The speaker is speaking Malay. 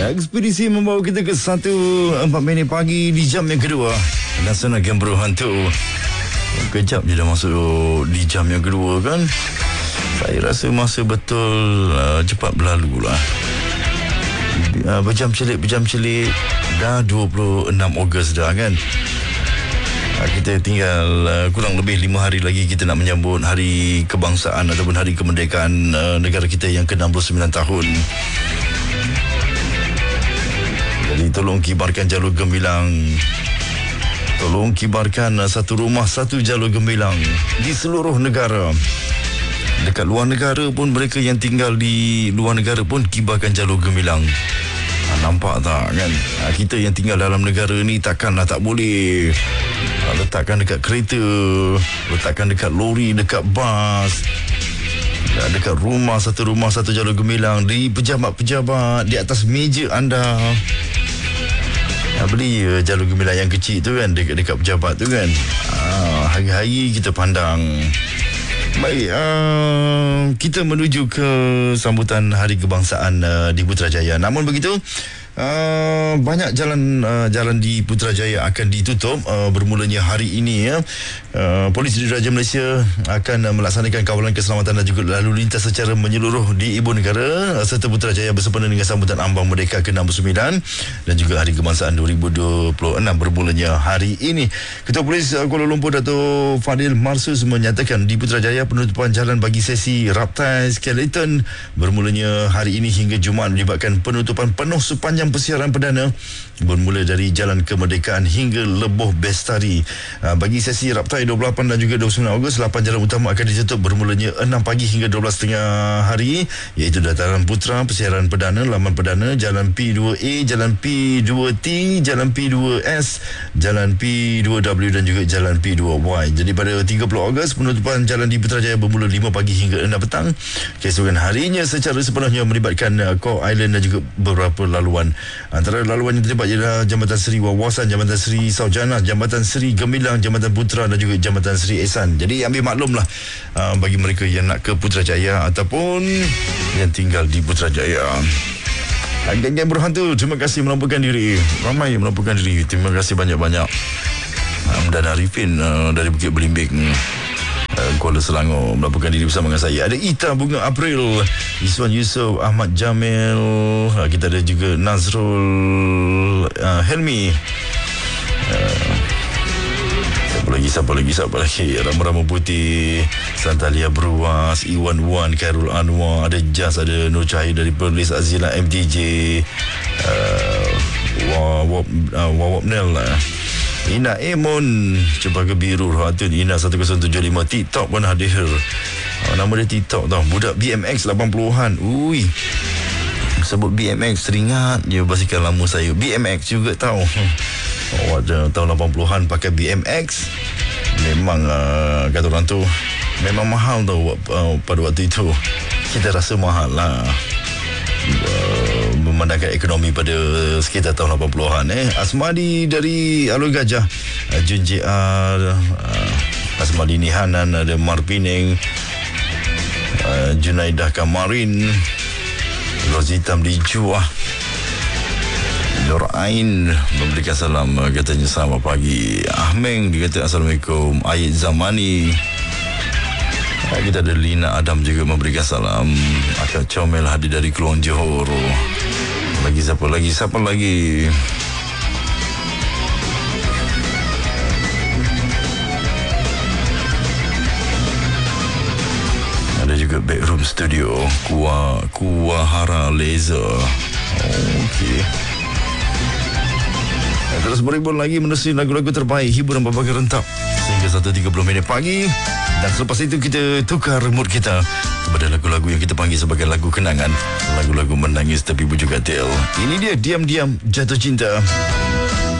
Ekspedisi membawa kita ke 1:04 pagi di jam yang kedua. Laksana Gembro Hantu. Kejap je dah masuk di jam yang kedua kan. Saya rasa masa betul cepat berlalu lah. Berjam celik dah 26 Ogos dah kan. Kita tinggal kurang lebih 5 hari lagi kita nak menyambut hari kebangsaan ataupun hari kemerdekaan negara kita yang ke-69 tahun. Jadi tolong kibarkan jalur gemilang. Tolong kibarkan satu rumah satu jalur gemilang di seluruh negara. Dekat luar negara pun, mereka yang tinggal di luar negara pun kibarkan jalur gemilang. Nampak tak kan? Kita yang tinggal dalam negara ni takkanlah tak boleh. Letakkan dekat kereta, letakkan dekat lori, dekat bas, dekat rumah satu jalur gemilang, di pejabat-pejabat, di atas meja anda. Beli jalur gemilang yang kecil tu kan, dekat pejabat tu kan. Hari-hari kita pandang. Baik, kita menuju ke sambutan Hari Kebangsaan di Putrajaya. Namun begitu, banyak jalan di Putrajaya akan ditutup bermulanya hari ini ya. Polis Diraja Malaysia akan melaksanakan kawalan keselamatan dan juga lalu lintas secara menyeluruh di ibu negara serta Putrajaya bersempena dengan sambutan Ambang Merdeka ke-69 dan juga Hari Kebangsaan 2026 bermulanya hari ini. Ketua Polis Kuala Lumpur Dato' Fadil Marsus menyatakan di Putrajaya penutupan jalan bagi sesi Raptai Skeleton bermulanya hari ini hingga Jumaat melibatkan penutupan penuh sepanjang persiaran perdana bermula dari Jalan Kemerdekaan hingga Leboh Bestari. Bagi sesi Raptai 28 dan juga 29 Ogos, 8 jalan utama akan ditutup bermulanya 6 pagi hingga 12.30 hari, iaitu Dataran Putra, persiaran perdana, laman perdana, Jalan P2A, Jalan P2T, Jalan P2S, Jalan P2W dan juga Jalan P2Y. Jadi pada 30 Ogos, penutupan jalan di Putrajaya bermula 5 pagi hingga 6 petang. Keesokan harinya secara sepenuhnya melibatkan Core Island dan juga beberapa laluan. Antara laluan yang terlibat ialah Jambatan Seri Wawasan, Jambatan Seri Saujana, Jambatan Seri Gemilang, Jambatan Putra dan juga Jambatan Seri Ehsan. Jadi ambil maklumlah bagi mereka yang nak ke Putrajaya ataupun yang tinggal di Putrajaya. Geng-geng berhantu, terima kasih melampaukan diri. Ramai melampaukan diri. Terima kasih banyak-banyak. Dan Arifin dari Bukit Belimbing, Kuala Selangor melaporkan diri bersama dengan saya. Ada Ita Bunga April, Iswan Yusof, Ahmad Jamil, kita ada juga Nazrul Helmi, siapa lagi Rama Putih, Santalia Bruas, Iwan Wan, Khairul Anwar, ada Jas, ada Nur Cahaya dari Perlis, Azila MTJ, Wawab Nel, Ina Emon, Cempaka Biru, Hatun Ina 1075, TikTok pun hadir. Nama dia TikTok tau, budak BMX 80-an. Ui, sebut BMX teringat je basikal lama saya. BMX juga tau. Tahun 80-an pakai BMX. Memang kata orang tu memang mahal tau pada waktu itu. Kita rasa mahal lah memandangkan ekonomi pada sekitar tahun 80-an. Asmadi dari Alor Gajah, Jun JR, Asmadi Nihanan, ada Mar Pining, Junaidah Kamarin, Rozitam di Juah, Nur Ain memberikan salam, katanya selamat pagi. Ahmeng dikata Assalamualaikum. Ayat Zamani, kita ada Lina Adam juga memberikan salam. Akak Comel hadir dari Keluang Johor. Siapa lagi? Ada juga Backroom Studio, Kuahara Laser. Okey. Terus berhibur lagi menerusi lagu-lagu terbaik hiburan berbagai rentak sehingga 1:30 pagi. Dan selepas itu kita tukar mood kita kepada lagu-lagu yang kita panggil sebagai lagu kenangan, lagu-lagu menangis tapi bujuk katil. Ini dia Diam-Diam Jatuh Cinta.